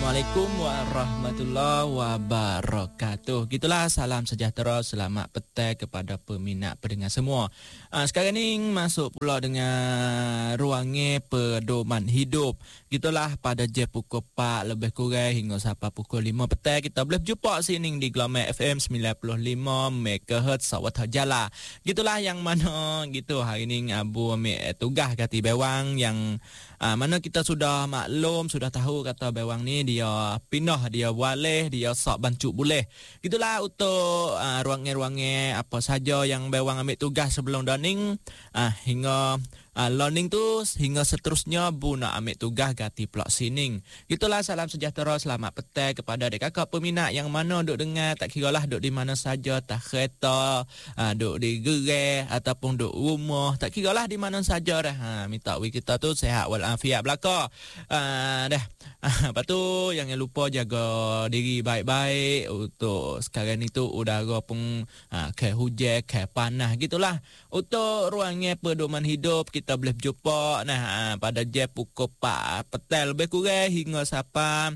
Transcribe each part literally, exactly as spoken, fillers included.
Assalamualaikum warahmatullahi wabarakatuh. Gitulah, salam sejahtera, selamat petang kepada peminat pendengar semua. Uh, sekarang ni masuk pula dengan ruangnya pedoman hidup. Gitulah, pada jam pukul empat lebih kurang hingga sampai pukul lima petang kita boleh berjumpa sini di Gelombang F M sembilan puluh lima megahertz Sawat Jala. Gitulah yang mana gitu hari ni Abu ambil tugas kati bewang yang uh, mana kita sudah maklum, sudah tahu kata bewang ni dia pindah, dia waleh, dia sok bancu boleh. Gitulah untuk uh, ruangnya-ruangnya apa saja yang bewang ambil tugas sebelum daning uh, hingga uh, learning tu hingga seterusnya bu nak ambil tugas ganti plot sining. Gitulah, salam sejahtera, selamat petang kepada adik kakak peminat yang mana duk dengar, tak kira lah duk di mana saja, tak kereta, uh, duk di gerai ataupun duk rumah, tak kira lah di mana saja dah. Ha, minta wi kita tu sihat walafiat belaka. Uh, dah. Lepas tu jangan lupa jaga diri baik-baik. Untuk sekarang ni tu udara pun ha, ke hujan, ke panas gitulah. Untuk ruangnya pedoman hidup kita boleh berjumpa nah ha, pada jam pukul empat petang lebih kurang hingga sampai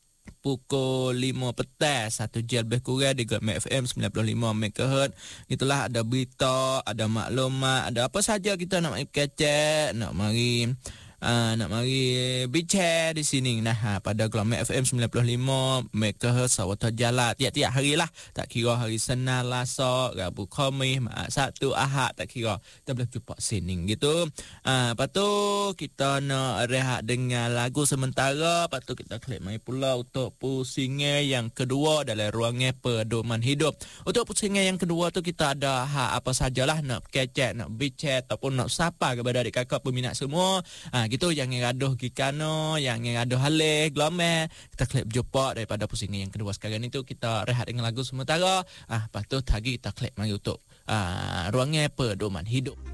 pukul lima petang, satu jam lebih kurang di Gelombang F M sembilan puluh lima megahertz. Itulah, ada berita, ada maklumat, ada apa saja kita nak mari kecek, nak mari Uh, nak mari bicara di sini nah ha, pada Gelombang F M sembilan puluh lima megahertz Sawat Jala tiap-tiap hari lah, tak kira hari Senin, Selasa, Rabu, Khamis, Sabtu, Ahad, tak kira kita boleh jumpa sini gitu. Uh, lepas tu kita nak rehat dengan lagu sementara, lepas tu kita klik mai pula untuk pusingan yang kedua dalam ruangnya pedoman hidup. Untuk pusingan yang kedua tu kita ada hak apa sajalah nak kecek, nak bicara ataupun nak sapa kepada adik kakak peminat semua. Uh, gitu, yang gaduh gikano, yang gaduh halih Gelombang, kita klik berjumpa daripada pusingan yang kedua. Sekarang itu kita rehat dengan lagu sementara. Ah, lepas tu lagi kita klik mari untuk ah, ruangnya pedoman hidup.